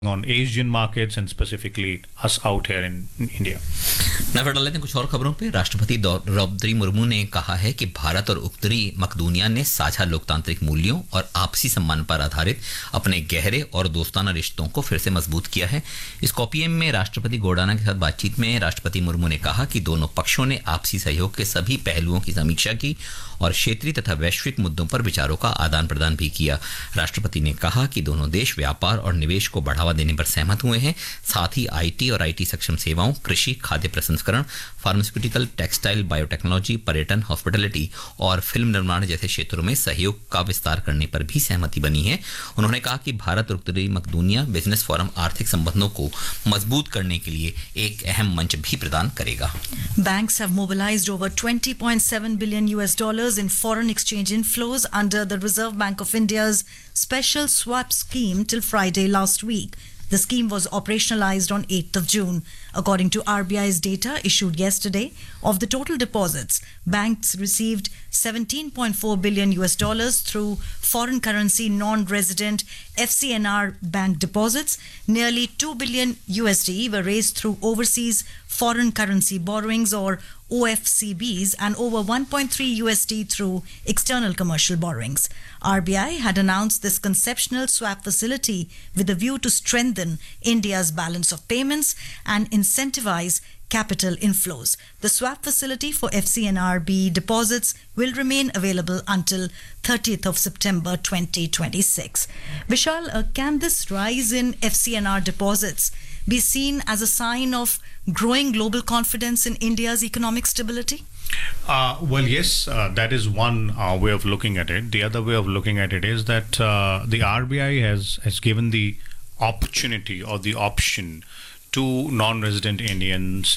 on Asian markets and specifically us out here in India. नजर डाल लेते हैं कुछ और खबरों पे। राष्ट्रपति द्रौपदी मुर्मू ने कहा है कि भारत और उत्तरी मकदूनिया ने साझा लोकतांत्रिक मूल्यों और आपसी सम्मान पर आधारित अपने गहरे और दोस्ताना रिश्तों को फिर से मजबूत किया है। स्कॉपिये में राष्ट्रपति गोडाना के साथ बातचीत में राष्ट्रपति मुर्मू ने कहा कि दोनों पक्षों ने आपसी सहयोग के सभी पहलुओं की समीक्षा की और क्षेत्रीय तथा वैश्विक मुद्दों पर विचारों का आदान प्रदान भी किया। राष्ट्रपति ने कहा कि दोनों देश व्यापार और निवेश को बढ़ावा देने पर सहमत हुए हैं। साथ ही आईटी और आईटी सक्षम सेवाओं, कृषि, खाद्य प्रसंस्करण, फार्मास्यूटिकल, टेक्सटाइल, बायोटेक्नोलॉजी, पर्यटन, हॉस्पिटैलिटी और फिल्म निर्माण जैसे क्षेत्रों में सहयोग का विस्तार करने पर भी सहमति बनी है। उन्होंने कहा कि भारत और उत्तरी मकदूनिया बिजनेस फोरम आर्थिक संबंधों को मजबूत करने के लिए एक अहम मंच भी प्रदान करेगा। Banks have mobilized over $20.7 billion in foreign exchange inflows under the Reserve Bank of India's special swap scheme till Friday last week. The scheme was operationalized on 8th of June. According to RBI's data issued yesterday, of the total deposits, banks received $17.4 billion through foreign currency non-resident FCNR bank deposits. Nearly $2 billion were raised through overseas foreign currency borrowings or OFCBs and over $1.3 through external commercial borrowings. RBI had announced this conceptual swap facility with a view to strengthen India's balance of payments and incentivize capital inflows. The swap facility for FCNRB deposits will remain available until 30th of September 2026. Vishal, can this rise in FCNR deposits be seen as a sign of growing global confidence in India's economic stability? Well, yes, that is one way of looking at it. The other way of looking at it is that the RBI has given the opportunity or the option to non-resident Indians,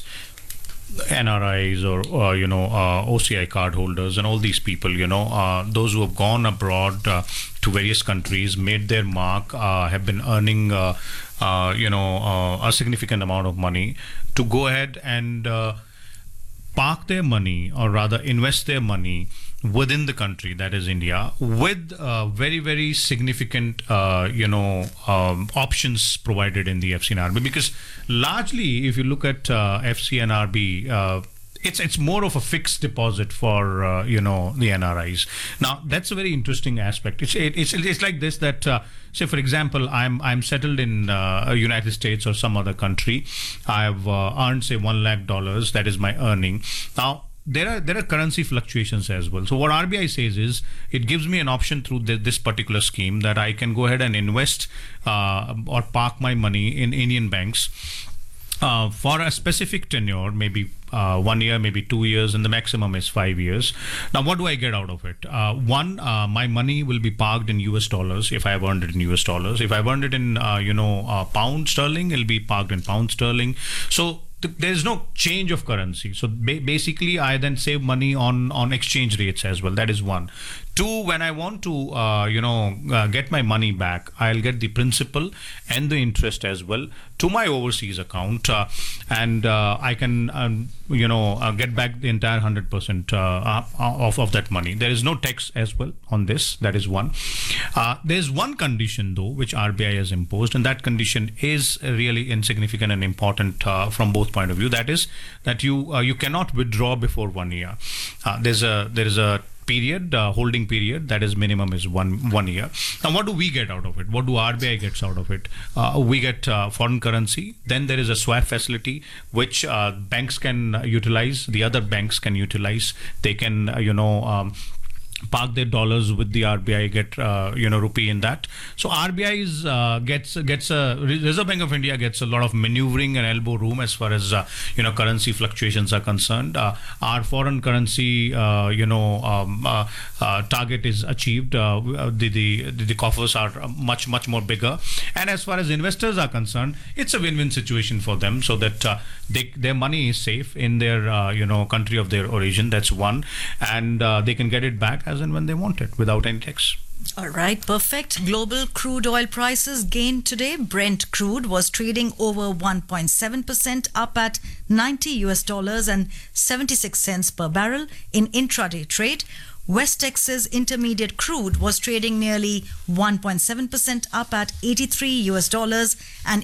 NRIs or OCI card holders and all these people, those who have gone abroad to various countries, made their mark, have been earning a significant amount of money, to go ahead and park their money, or rather invest their money within the country, that is India, with very, very significant options provided in the FCNRB. Because largely, if you look at FCNRB, it's more of a fixed deposit for the NRIs. Now that's a very interesting aspect. It's like this, that say for example, I'm settled in United States or some other country. I've earned say $1 lakh. That is my earning. Now there are currency fluctuations as well. So what RBI says is, it gives me an option through this particular scheme that I can go ahead and invest or park my money in Indian banks for a specific tenure, maybe 1 year, maybe 2 years, and the maximum is 5 years. Now, what do I get out of it? One, my money will be parked in US dollars if I have earned it in US dollars. If I've earned it in pound sterling, it'll be parked in pound sterling. So there's no change of currency. So basically, I then save money on exchange rates as well. That is one. Two, when I want to get my money back, I'll get the principal and the interest as well to my overseas account, and I can get back the entire 100% of that money. There is no tax as well on this. That is one. There's one condition though which RBI has imposed, and that condition is really insignificant and important from both point of view. That is that you cannot withdraw before 1 year. There is a period, holding period, that is minimum is one year. Now what do we get out of it? What do RBI gets out of it? We get foreign currency. Then there is a swap facility which banks can utilize, the other banks can utilize. They can park their dollars with the RBI, get rupee in that. So RBI gets Reserve Bank of India gets a lot of maneuvering and elbow room as far as currency fluctuations are concerned. Our foreign currency target is achieved. The coffers are much more bigger, and as far as investors are concerned, it's a win-win situation for them, so that their money is safe in their country of their origin. That's one, and they can get it back as and when they want it without any tax. All right, perfect. Global crude oil prices gained today. Brent crude was trading over 1.7% up at $90 and 76 cents per barrel in intraday trade, West Texas Intermediate crude was trading nearly 1.7% up at $83 and